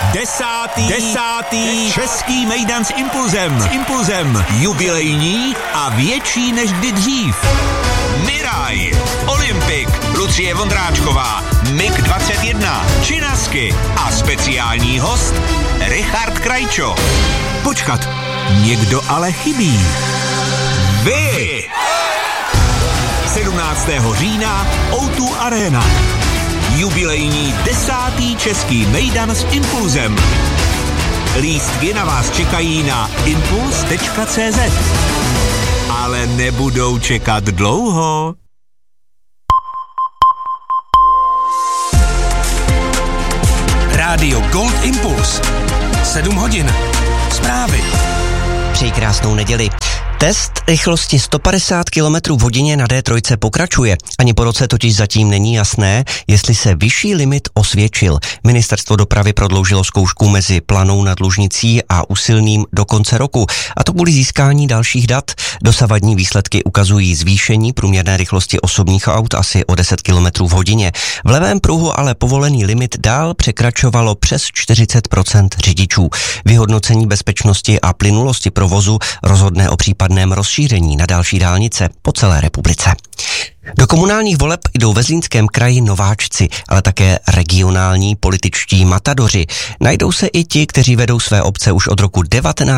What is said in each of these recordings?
Desátý český mejdan s Impulzem. Jubilejní a větší než kdy dřív. Miraj, Olympik, Lucie Vondráčková, MiG-21, Činasky a speciální host Richard Krajčo. Počkat, někdo ale chybí. Vy! 17. října O2 Arena. Jubilejní 10. český mejdan s Impulzem. Lístky na vás čekají na impuls.cz. Ale nebudou čekat dlouho. Rádio Gold Impuls. 7 hodin. Zprávy. Přeji krásnou neděli. Test rychlosti 150 km v hodině na D3 pokračuje. Ani po roce totiž zatím není jasné, jestli se vyšší limit osvědčil. Ministerstvo dopravy prodloužilo zkoušku mezi Planou nad Lužnicí a Usilným do konce roku. A to kvůli získání dalších dat. Dosavadní výsledky ukazují zvýšení průměrné rychlosti osobních aut asi o 10 km v hodině. V levém pruhu ale povolený limit dál překračovalo přes 40% řidičů. Vyhodnocení bezpečnosti a plynulosti provozu rozhodne o případném rozšíření na další dálnice po celé republice. Do komunálních voleb jdou ve Zlínském kraji nováčci, ale také regionální političtí matadoři. Najdou se i ti, kteří vedou své obce už od roku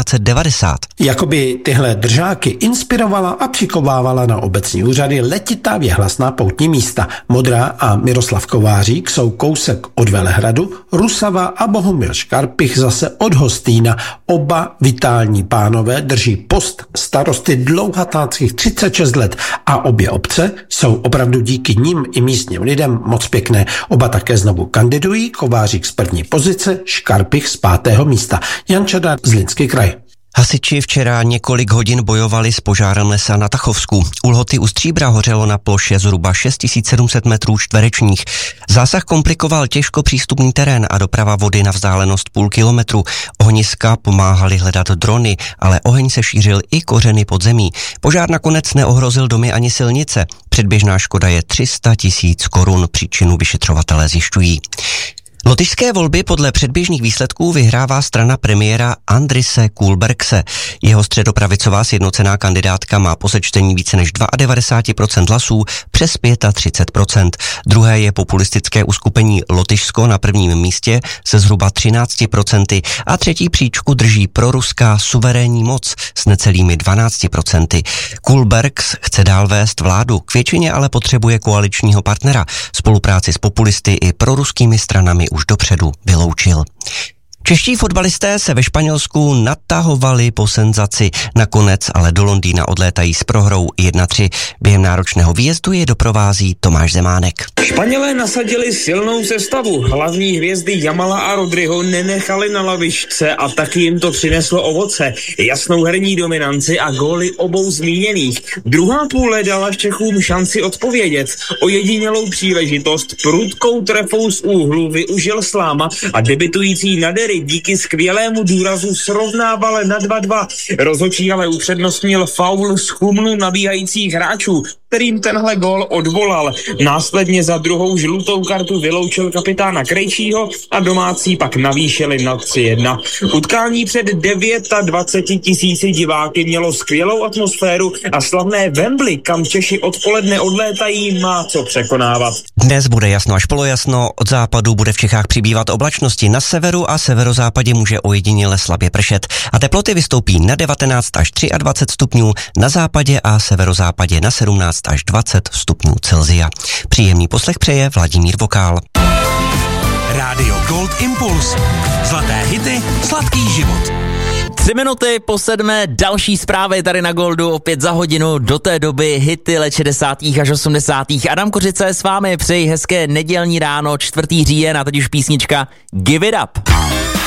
1990. Jakoby tyhle držáky inspirovala a přikovávala na obecní úřady letitá věhlasná poutní místa. Modrá a Miroslav Kovářík jsou kousek od Velehradu, Rusava a Bohumil Škarpich zase od Hostýna. Oba vitální pánové drží post starosty dlouhatáckých 36 let a obě obce jsou opravdu díky nim i místním lidem moc pěkné. Oba také znovu kandidují, Kovářík z první pozice, Škarpich z 5. místa. Jan Čadar, Zlínský kraj. Hasiči včera několik hodin bojovali s požárem lesa na Tachovsku. U Lhoty u Stříbra hořelo na ploše zhruba 6700 metrů čtverečních. Zásah komplikoval těžko přístupný terén a doprava vody na vzdálenost půl kilometru. Ohniska pomáhali hledat drony, ale oheň se šířil i kořeny pod zemí. Požár nakonec neohrozil domy ani silnice. Předběžná škoda je 300 000 korun, příčinu vyšetřovatelé zjišťují. Lotyšské volby podle předběžných výsledků vyhrává strana premiéra Andrise Kulbergse. Jeho středopravicová sjednocená kandidátka má po sečtení více než 92% hlasů přes 35%. Druhé je populistické uskupení Lotyšsko na prvním místě se zhruba 13% a třetí příčku drží proruská suverénní moc s necelými 12%. Kulbergs chce dál vést vládu, k většině ale potřebuje koaličního partnera. Spolupráci s populisty i proruskými stranami už dopředu vyloučil. Čeští fotbalisté se ve Španělsku natahovali po senzaci. Nakonec ale do Londýna odlétají s prohrou 1-3. Během náročného výjezdu je doprovází Tomáš Zemánek. Španělé nasadili silnou sestavu. Hlavní hvězdy Jamala a Rodriho nenechali na lavičce a taky jim to přineslo ovoce. Jasnou herní dominanci a góly obou zmíněných. Druhá půle dala Čechům šanci odpovědět. Ojedinělou příležitost prudkou trefou z úhlu využil Sláma a debitující Nadery díky skvělému důrazu srovnával na 2-2. Rozhodčí ale upřednostnil faul z chumlu nabíhajících hráčů, kterým tenhle gól odvolal. Následně za druhou žlutou kartu vyloučil kapitána Krejčího a domácí pak navýšili na 3-1. Utkání před 29 000 diváky mělo skvělou atmosféru a slavné Wembley, kam Češi odpoledne odlétají, má co překonávat. Dnes bude jasno až polojasno, od západu bude v Čechách přibývat oblačnosti, na severu a severozápadě může ojediněle slabě pršet a teploty vystoupí na 19 až 23 stupňů, na západě a severozápadě na 17 až 20 stupňů Celsia. Příjemný poslech přeje Vladimír Vokál. Rádio Gold Impuls. Zlaté hity, sladký život. 3 minuty po 7. další zprávy tady na Goldu, opět za hodinu, do té doby hity let 60. až 80. Adam Kořice s vámi, přeji hezké nedělní ráno, 4. říjen a teď už písnička Give It Up.